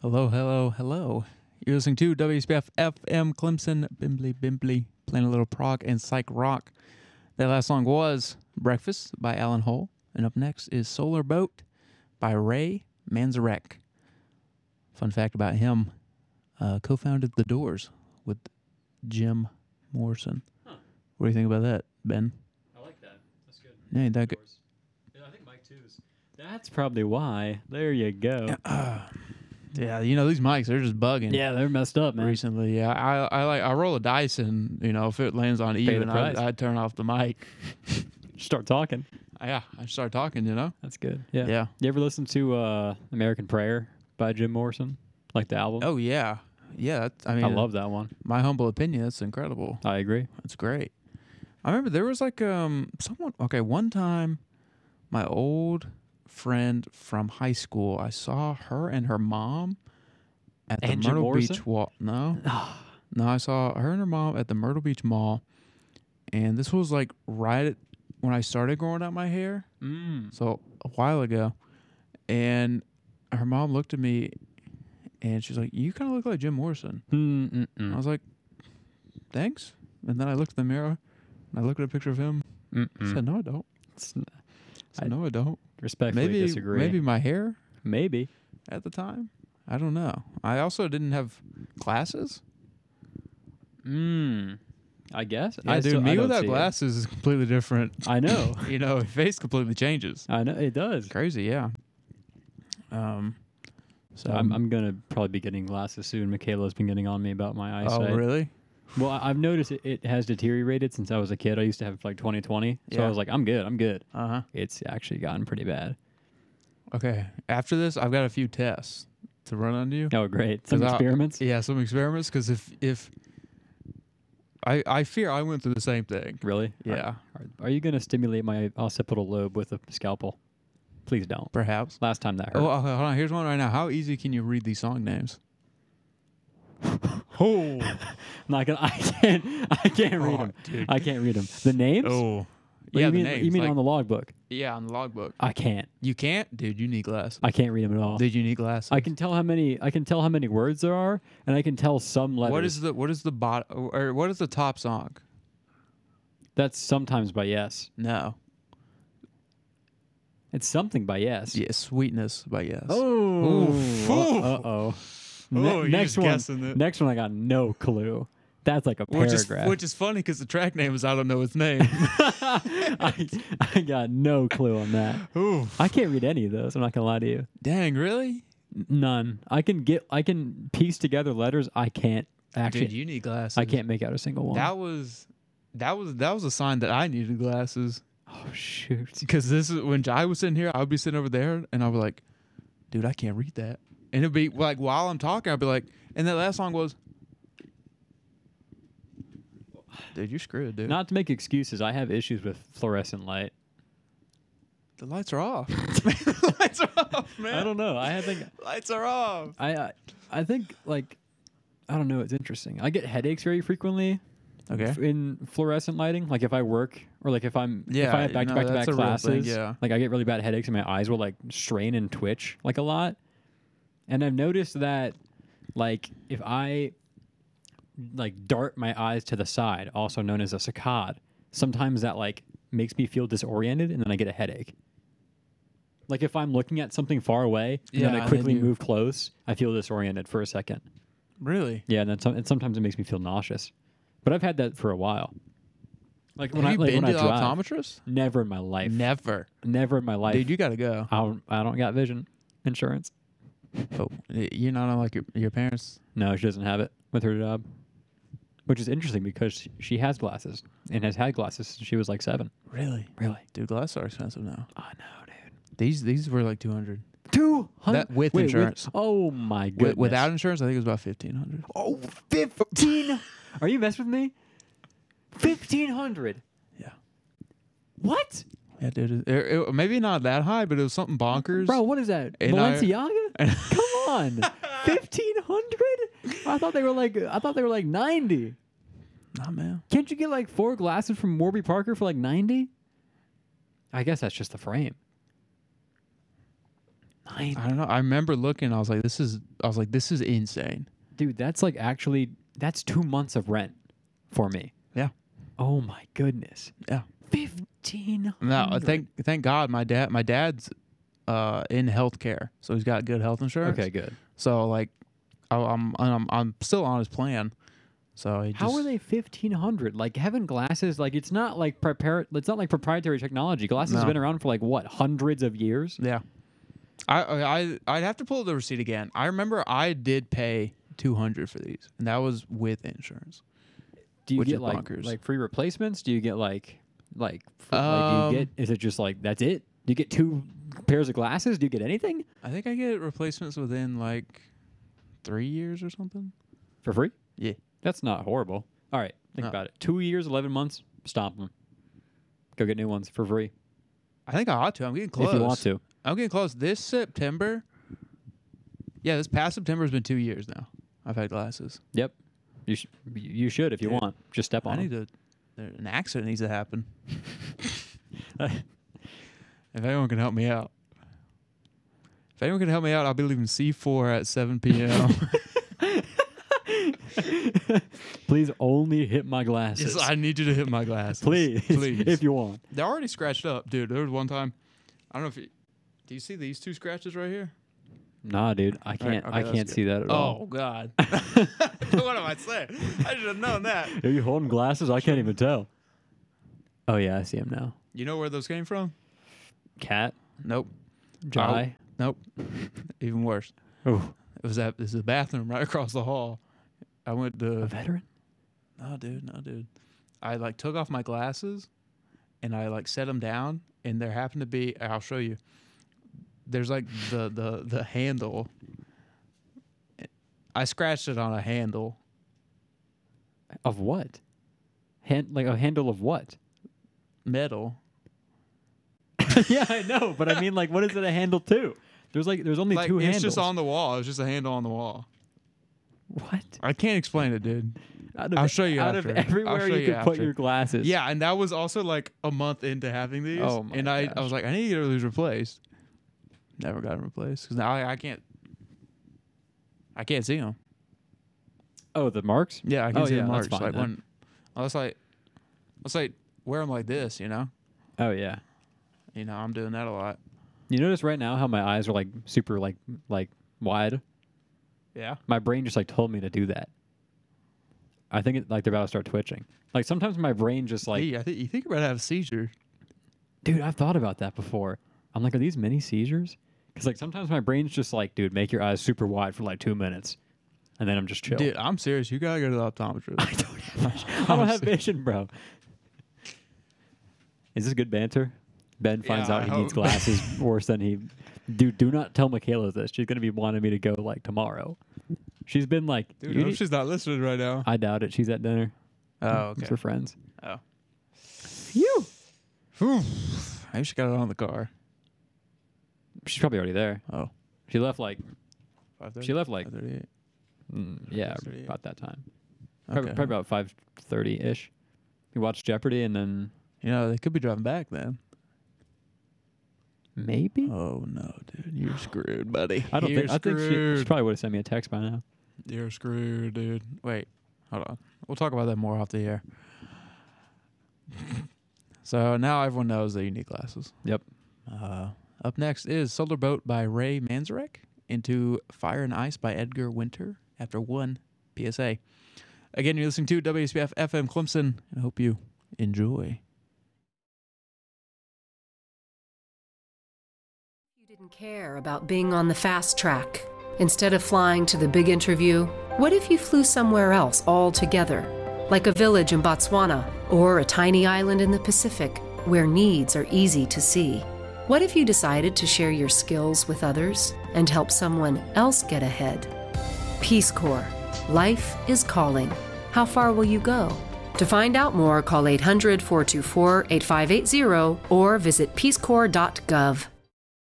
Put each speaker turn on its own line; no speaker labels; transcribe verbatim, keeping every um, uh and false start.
Hello, hello, hello. You're listening to W S B F F M Clemson, Bimbly Bimbly, playing a little prog and psych rock. That last song was Breakfast by Alan Hole. And up next is Solar Boat by Ray Manzarek. Fun fact about him, uh, co-founded The Doors with Jim Morrison.
Huh.
What do you think about that, Ben?
I like that. That's good.
Yeah, ain't that good?
Yeah, I think Mike too is. That's probably why. There you go.
Uh, yeah, you know, these mics, they're just bugging.
Yeah, they're messed up, man.
Recently, yeah, I I like I roll a dice and you know if it lands on
the
even,
price.
I I turn off the mic.
Start talking.
Yeah, I start talking. You know.
That's good. Yeah.
Yeah.
You ever listen to uh, American Prayer by Jim Morrison? Like the album?
Oh yeah, yeah. That, I mean,
I love that one.
My humble opinion. That's incredible.
I agree.
That's great. I remember there was like um someone. Okay, one time, my old friend from high school. I saw her and her mom at the
And Jim
Myrtle
Morrison?
Beach Wall. No, no. I saw her and her mom at the Myrtle Beach Mall, and this was like right at when I started growing out my hair.
Mm.
So a while ago, and her mom looked at me, and she's like, "You kind of look like Jim Morrison."
Mm-mm-mm.
And I was like, "Thanks." And then I looked in the mirror, and I looked at a picture of him. I
Mm-mm.
said, "No, I don't."
It's-
I said,
I
"No, I don't."
respectfully
Maybe,
disagree.
maybe my hair
Maybe.
at the time. I don't know. I also didn't have glasses.
Mm. I guess.
Yeah,
I
dude,
still- I
me
don't
without
see it.
glasses is completely different.
I know.
You know, your face completely changes.
I know. It does.
Crazy, yeah. Um. So
I'm, I'm going to probably be getting glasses soon. Michaela's been getting on me about my eyesight.
Oh, really?
Well, I- I've noticed it, it has deteriorated since I was a kid. I used to have like twenty twenty. So
Yeah.
I was like, I'm good. I'm good.
Uh huh.
It's actually gotten pretty bad.
Okay. After this, I've got a few tests to run on you.
Oh, great. Some
'Cause I'll-
experiments?
Yeah, some experiments. Because if if I I fear I went through the same thing.
Really?
Yeah,
Are, are you going to stimulate my occipital lobe with a scalpel? Please don't.
perhaps.
Last time that hurt.
Oh, okay, hold on. Here's one right now. How easy can you read these song names? oh,
Not gonna, I can't. I can't read
Oh,
them.
dude.
I can't read them. The names?
oh,
What,
yeah.
you
the
mean,
names.
You mean
like-
on the logbook?
yeah, on the logbook.
I can't.
You can't, dude. You need glasses.
I can't read them at all.
Dude, you need glasses.
I can tell how many. I can tell how many words there are, and I can tell some letters.
What is the what is the bot or what is the top song?
That's sometimes by Yes.
No.
It's something by Yes.
Yeah, Sweetness by Yes.
Oh.
Oof.
Uh oh.
Oh, you're
next
just
one.
guessing it.
Next one. I got no clue. That's like a
Which is
paragraph.
which is funny because the track name is I don't know its name.
I, I got no clue on that.
Ooh,
I can't read any of those. I'm not gonna lie to you.
dang, really?
N- None. I can get. I can piece together letters. I can't actually.
Dude, you need glasses.
I can't make out a single one.
That was, that was that was a sign that I needed glasses.
oh shoot.
Because this is when I was sitting here, I would be sitting over there, and I would be like, "Dude, I can't read that." And it'd be like while I'm talking, I'd be like, and that last song was, "Dude, you're screwed, dude.
Not to make excuses. I have issues with fluorescent light.
The lights are off. The lights are off, man.
I don't know. I think.
Lights are off."
I. I, I think like. I don't know. It's interesting. I get headaches very frequently.
Okay.
f- in fluorescent lighting, like if I work or like if I'm if
Yeah,
I have back to
no,
back to
that's
back
a real thing,
classes,
yeah.
like I get really bad headaches and my eyes will like strain and twitch like a lot. And I've noticed that like if I like dart my eyes to the side, also known as a saccade, sometimes that like makes me feel disoriented and then I get a headache. Like if I'm looking at something far away and
Yeah,
then I
and
quickly
then you-
move close, I feel disoriented for a second.
Really?
Yeah, and then some, and sometimes it makes me feel nauseous. But I've had that for a while. Like when
Have
I
you
like
been
when
to
I
the
drive,
optometrist?
never in my life,
Never.
never in my life.
Dude, you got to go.
I don't, I don't got vision insurance.
Oh, y- you're not unlike your, your parents?
No, she doesn't have it with her job, which is interesting because she, she has glasses and has had glasses since she was like seven.
Really?
Really?
Dude, glasses are expensive now.
I know, dude.
These these were like two hundred.
Two
That with insurance.
oh my goodness.
With, without insurance, I think it was about fifteen hundred.
oh, fifteen. Are you messing with me? Fifteen hundred.
Yeah.
What?
Yeah, dude. It, it- maybe not that high, but it was something bonkers.
Bro, what is that?
And I-
Balenciaga? Come on. fifteen hundred? I thought they were like I thought they were like ninety.
Nah, man.
Can't you get like four glasses from Warby Parker for like ninety? I guess that's just the frame. Nine.
I don't know. I remember looking. I was like, this is. I was like, this is insane.
Dude, that's like actually that's two months of rent for me.
Yeah.
Oh my goodness.
Yeah.
Fifteen.
No, thank thank God my dad my dad's uh in healthcare, so he's got good health insurance.
Okay, good.
So like, I, I'm I'm I'm still on his plan. So he
How
just,
are they fifteen hundred? Like having glasses, like it's not like prepar- It's not like proprietary technology. Glasses have
No.
been around for like what hundreds of years.
Yeah. I I I'd have to pull the receipt again. I remember I did pay two hundred for these, and that was with insurance.
Do you
Which
get
is
like
bonkers.
like free replacements? Do you get like like, fr- like
Um,
do you get? Is it just like that's it? Do you get two pairs of glasses? Do you get anything
I think I get replacements within like three years or something.
for free?
Yeah.
That's not horrible. All right, think
No.
about it. Two years, eleven months. Stomp them. Go get new ones for free
I think I ought to. I'm getting close.
if you want to.
I'm getting close. This September. Yeah, this past September has been two years now. I've had glasses.
Yep. You sh- you should if you
Dude,
want. Just step
I
on
need
them.
to. There, an accident needs to happen. If anyone can help me out. If anyone can help me out, I'll be leaving C four at seven p.m.
Please only hit my glasses.
Yes, I need you to hit my glasses.
Please,
Please.
if you want.
They're already scratched up, dude. There was one time. I don't know if you. Do you see these two scratches right here?
Nah, dude, I can't.
okay,
I
that's
can't
good.
see that at all.
Oh God. What am I saying? I should have known that.
Are you holding glasses? I can't even tell. Oh yeah, I see him now.
You know where those came from?
Cat,
Nope.
Jai.
Nope. Even worse.
Oh,
It was at this is a bathroom right across the hall. I went to
a veteran.
no, dude, no, dude. I like took off my glasses, and I like set them down, and there happened to be. I'll show you. There's like the the the handle. I scratched it on a handle.
Of what? Hand like a handle of what?
Metal.
Yeah, I know, but I mean, like, what is it a handle to? There's like, there's only
Like
two
it's
handles.
just on the wall. It's just a handle on the wall.
What?
I can't explain it, dude.
Out of,
I'll show you
Out
after.
of
I'll
everywhere
show
you
you
could put
after.
your glasses.
Yeah, and that was also like a month into having these.
Oh my
and I, I
gosh.
was like, I need to get these replaced. Never got them replaced because now I, I can't. I can't see them.
Oh, the marks.
Yeah, I can
Oh,
see
yeah,
the
that's
marks.
fine
Like
then.
when, unless I, unless I wear them like this, you know.
Oh yeah.
You know, I'm doing that a lot.
You notice right now how my eyes are like super like like wide.
Yeah.
My brain just like told me to do that. I think it, like they're about to start twitching. Like sometimes my brain just like,
hey, I think you think you're about to have a seizure.
dude, I've thought about that before. I'm like, are these mini seizures? Because like sometimes my brain's just like, dude, make your eyes super wide for like two minutes, and then I'm just chill.
Dude, I'm serious. You gotta go to the optometrist.
I don't have vision. I don't have vision, bro. Is this good banter? Ben finds
Yeah,
out
I
he
hope.
needs glasses worse than he. Dude, do not tell Michaela this. She's gonna be wanting me to go like tomorrow. She's been like,
Dude,
"You
I hope
need-"
she's not listening right now.
I doubt it. She's at dinner.
Oh,
It's
okay.
her friends.
Oh.
You.
Whew. I just got it on the car.
She's probably already there.
Oh.
She left like.
five thirty?
She left like.
five thirty-eight.
Mm, yeah,
six thirty-eight.
about that time. Probably,
Okay.
probably about five thirty ish. We watched Jeopardy and then
You know, they could be driving back then.
maybe.
Oh no, dude, you're screwed, buddy.
I don't
you're
think. I think she, she
screwed.
probably would have sent me a text by now.
You're screwed, dude. Wait, hold on. We'll talk about that more off the air. So now everyone knows that you need glasses.
Yep.
Uh, up next is Solar Boat by Ray Manzarek, Into Fire and Ice by Edgar Winter after one P S A. Again, you're listening to W S B F F M Clemson, and I hope you enjoy.
You didn't care about being on the fast track. Instead of flying to the big interview, what if you flew somewhere else altogether? Like a village in Botswana or a tiny island in the Pacific where needs are easy to see. What if you decided to share your skills with others and help someone else get ahead? Peace Corps. Life is calling. How far will you go? To find out more, call eight hundred, four two four, eight five eight zero or visit peace corps dot gov.